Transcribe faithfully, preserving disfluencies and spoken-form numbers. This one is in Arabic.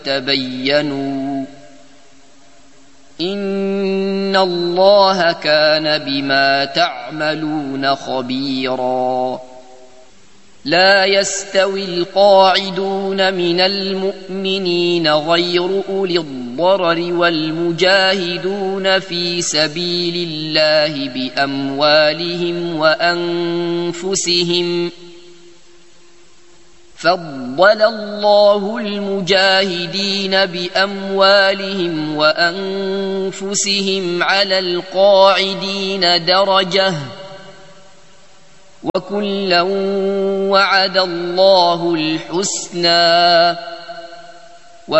تبينوا إن الله كان بما تعملون خبيرا. لا يستوي القاعدون من المؤمنين غير أولي الضرر والمجاهدون في سبيل الله بأموالهم وأنفسهم. فضل الله المجاهدين بأموالهم وأنفسهم على القاعدين درجة، وكلا وعد الله الحسنى